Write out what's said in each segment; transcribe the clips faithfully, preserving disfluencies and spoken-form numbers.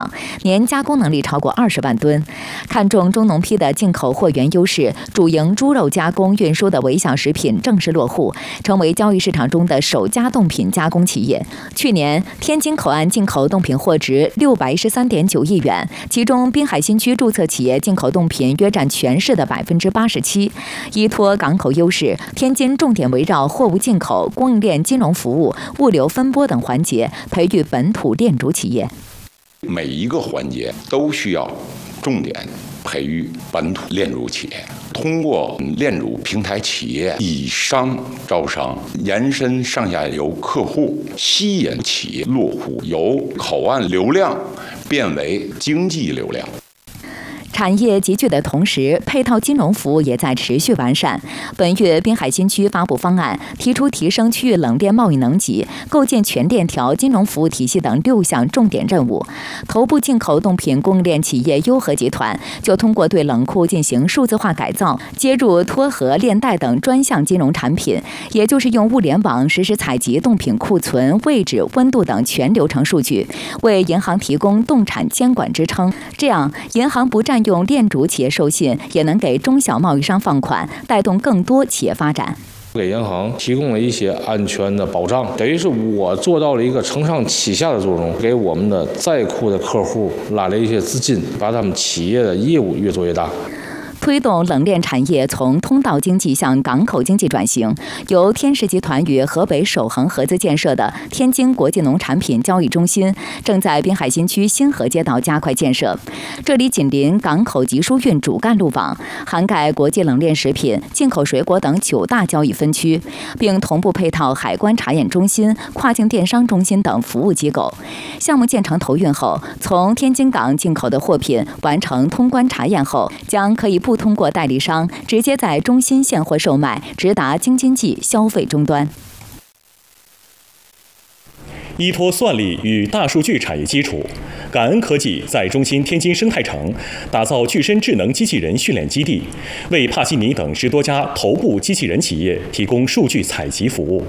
年加工能力超过二十万吨。看中中农批的进口货源优势，主营猪肉加工运输的微小食品正式落户，成为交易市场中的首家冻品加工企业。去年，天津口岸进口冻品货值六百一十三点九亿元，其中滨海新区注册企业进口冻品约占全市的百分之八十七。依托港口优势，天津重点围绕货物进口、供应链金融服务、物流分拨等环节，培育本土链主企业。 每一个环节都需要重点培育本土链主企业，通过链主平台企业以商招商，延伸上下游客户，吸引企业落户，由口岸流量变为经济流量。 产业集聚的同时，配套金融服务也在持续完善。本月，滨海新区发布方案，提出提升区域冷链贸易能级、构建全链条金融服务体系等六项重点任务。头部进口冻品供应链企业优和集团就通过对冷库进行数字化改造，接入托核、链带等专项金融产品，也就是用物联网实时采集冻品库存、位置、温度等全流程数据，为银行提供冻产监管支撑。这样，银行不占用链主企业授信，也能给中小贸易商放款，带动更多企业发展。 给银行提供了一些安全的保障，等于是我做到了一个承上启下的作用，给我们的在库的客户拉了一些资金，把他们企业的业务越做越大。 推动冷链产业从通道经济向港口经济转型，由天士集团与河北首恒合资建设的天津国际农产品交易中心正在滨海新区新河街道加快建设。这里紧邻港口集疏运主干路网，涵盖国际冷链食品、进口水果等九大交易分区，并同步配套海关查验中心、跨境电商中心等服务机构。项目建成投运后，从天津港进口的货品完成通关查验后，将可以不通过代理商直接在中心现货售卖，直达京津冀消费终端。 依托算力与大数据产业基础，感恩科技在中心天津生态城打造具身智能机器人训练基地，为帕西尼等十多家头部机器人企业提供数据采集服务。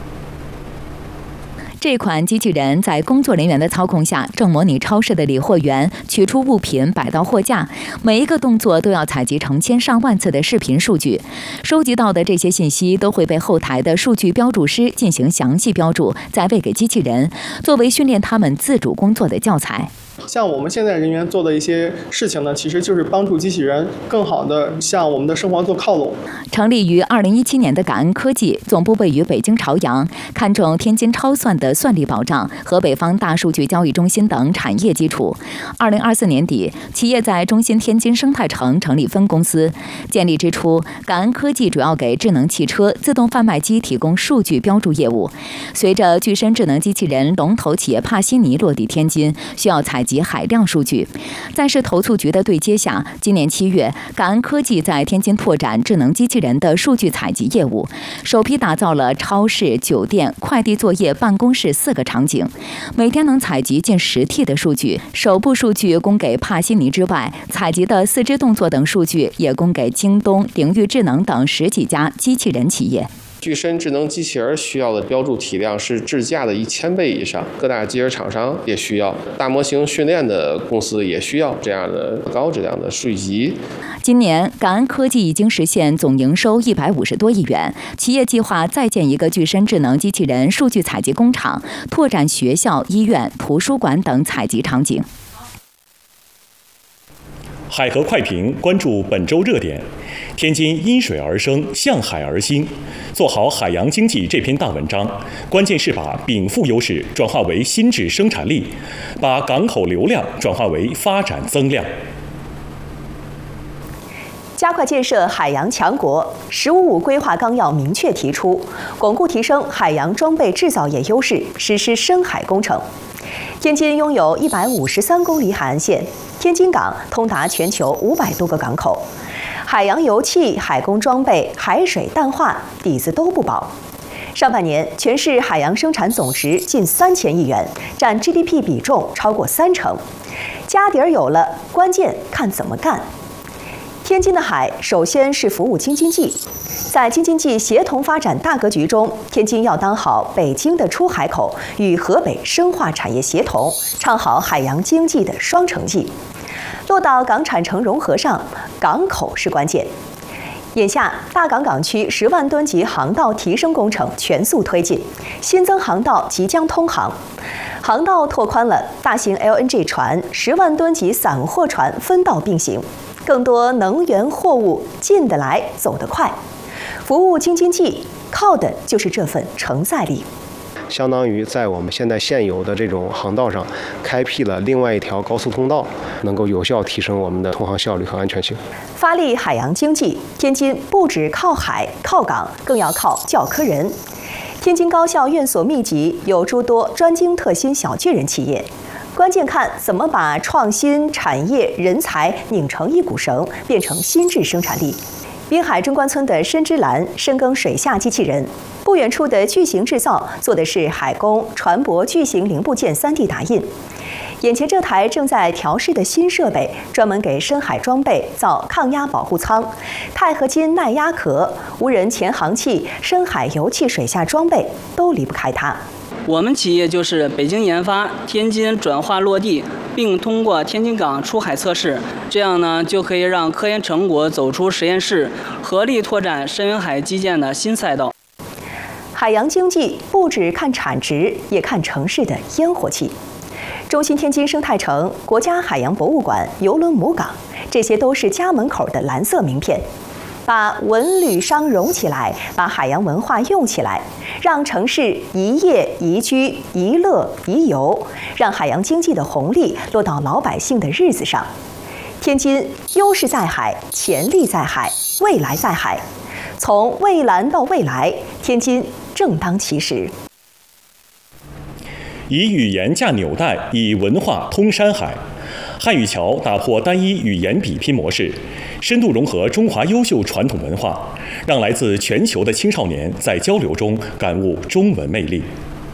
这款机器人在工作人员的操控下，正模拟超市的理货员取出物品摆到货架，每一个动作都要采集成千上万次的视频数据。收集到的这些信息都会被后台的数据标注师进行详细标注，再喂给机器人，作为训练他们自主工作的教材。 像我们现在人员做的一些事情呢，其实就是帮助机器人更好的向我们的生活做靠拢。 成立于二零一七年的感恩科技，总部位于北京朝阳，看重天津超算的算力保障和北方大数据交易中心等产业基础。二零二四年底，企业在中心天津生态城成立分公司。建立之初，感恩科技主要给智能汽车、自动贩卖机提供数据标注业务。随着具身智能机器人龙头企业帕西尼落地天津，需要采集海量数据。在市投促局的对接下，今年七月，感恩科技在天津拓展智能机器人的数据采集业务，首批打造了超市、酒店、快递作业、办公室四个场景，每天能采集近十 T 的数据。首部数据供给帕西尼之外，采集的四肢动作等数据也供给京东、凌域智能等十几家机器人企业。 具身智能机器人需要的标注体量是智驾的一千倍以上，各大机器人厂商也需要，大模型训练的公司也需要这样的高质量的数据集。 今年，感恩科技已经实现总营收一百五十多亿元，企业计划再建一个具身智能机器人数据采集工厂，拓展学校、医院、图书馆等采集场景。 海河快评关注本周热点。天津因水而生，向海而兴。做好海洋经济这篇大文章，关键是把禀赋优势转化为新质生产力，把港口流量转化为发展增量。 加快建设海洋强国，十五五规划纲要明确提出，巩固提升海洋装备制造业优势，实施深海工程。天津拥有一百五十三公里海岸线，天津港通达全球五百多个港口。海洋油气、海工装备、海水淡化底子都不薄。上半年，全市海洋生产总值近三千亿元，占 G D P 比重超过三成。家底儿有了，关键看怎么干。 天津的海首先是服务京津冀，在京津冀协同发展大格局中，天津要当好北京的出海口，与河北深化产业协同，唱好海洋经济的双城记。落到港产城融合上，港口是关键。眼下，大港港区十万吨级航道提升工程全速推进，新增航道即将通航。航道拓宽了，大型 L N G 船、十万吨级散货船分道并行，更多能源货物进得来、走得快。服务京津冀，靠的就是这份承载力。 相当于在我们现在现有的这种航道上，开辟了另外一条高速通道，能够有效提升我们的通航效率和安全性。 发力海洋经济，天津不只靠海靠港，更要靠教科人。天津高校院所密集，有诸多专精特新小巨人企业。关键看怎么把创新产业人才拧成一股绳，变成新质生产力。滨海中关村的深之蓝深耕水下机器人，不远处的巨型制造做的是海工船舶巨型零部件 三 D 打印。眼前这台正在调试的新设备，专门给深海装备造抗压保护舱、钛合金耐压壳、无人潜航器、深海油气水下装备都离不开它。 我们企业就是北京研发，天津转化落地，并通过天津港出海测试，这样呢就可以让科研成果走出实验室，合力拓展深远海基建的新赛道。 海洋经济不只看产值，也看城市的烟火气。中心天津生态城、国家海洋博物馆、邮轮母港，这些都是家门口的蓝色名片。把文旅商融起来，把海洋文化用起来，让城市宜业宜居宜乐宜游，让海洋经济的红利落到老百姓的日子上。天津优势在海，潜力在海，未来在海。从蔚蓝到未来，天津正当其时。 以语言架纽带，以文化通山海。汉语桥打破单一语言比拼模式，深度融合中华优秀传统文化，让来自全球的青少年在交流中感悟中文魅力。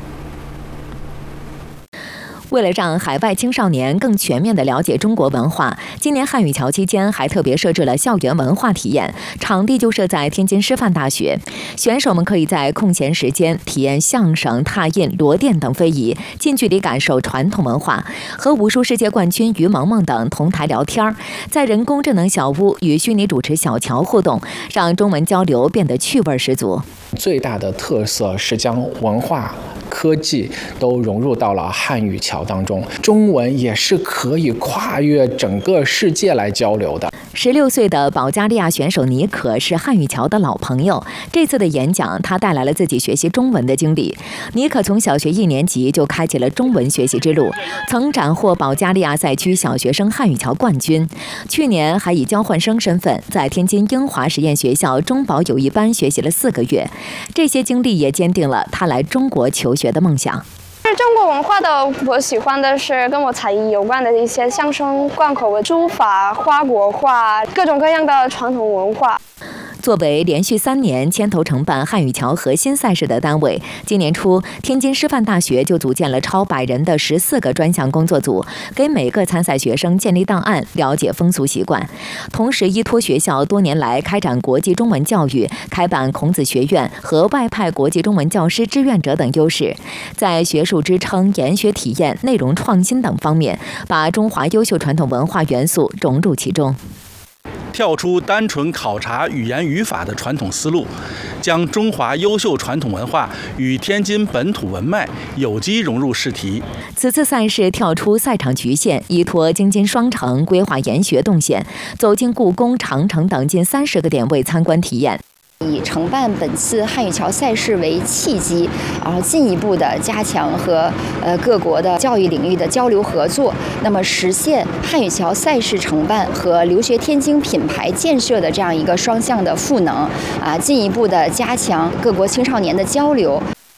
为了让海外青少年更全面地了解中国文化，今年汉语桥期间还特别设置了校园文化体验，场地就设在天津师范大学。选手们可以在空闲时间体验相声、拓印、罗甸等非遗，近距离感受传统文化，和武术世界冠军于萌萌等同台聊天，在人工智能小屋与虚拟主持小乔互动，让中文交流变得趣味十足。 最大的特色是将文化、科技都融入到了汉语桥当中，中文也是可以跨越整个世界来交流的。 十六岁的保加利亚选手妮可是汉语桥的老朋友，这次的演讲他带来了自己学习中文的经历。妮可从小学一年级就开启了中文学习之路，曾斩获保加利亚赛区小学生汉语桥冠军，去年还以交换生身份在天津英华实验学校中保友谊班学习了四个月。这些经历也坚定了他来中国求学的梦想。 中国文化的，我喜欢的是跟我才艺有关的一些相声、贯口、书法、花国画，各种各样的传统文化。 作为连续三年牵头承办汉语桥核心赛事的单位，今年初，天津师范大学就组建了超百人的十四个专项工作组，给每个参赛学生建立档案，了解风俗习惯。同时，依托学校多年来开展国际中文教育、开办孔子学院和外派国际中文教师志愿者等优势，在学术支撑、研学体验、内容创新等方面，把中华优秀传统文化元素融入其中。 跳出单纯考察语言语法的传统思路，将中华优秀传统文化与天津本土文脉有机融入试题。 此次赛事跳出赛场局限，依托京津双城规划研学动线，走进故宫、长城等近三十个点位参观体验。 以承办本次汉语桥赛事为契机，然后进一步的加强和呃各国的教育领域的交流合作，那么实现汉语桥赛事承办和留学天津品牌建设的这样一个双向的赋能啊，进一步的加强各国青少年的交流。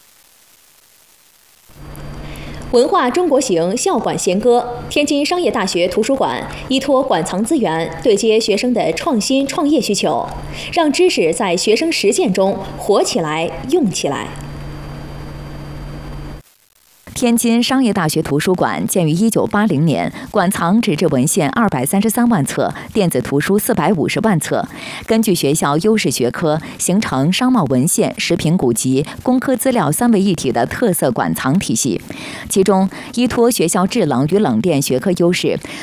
文化中国行校馆弦歌，天津商业大学图书馆依托馆藏资源，对接学生的创新创业需求，让知识在学生实践中活起来、用起来。 天津商业大学图书馆建于一九八零年，馆藏纸质文献二百三十三万册，电子图书四百五十万册。根据学校优势学科，形成商贸文献、食品古籍、工科资料三位一体的特色馆藏体系。其中，依托学校制冷与冷链学科优势，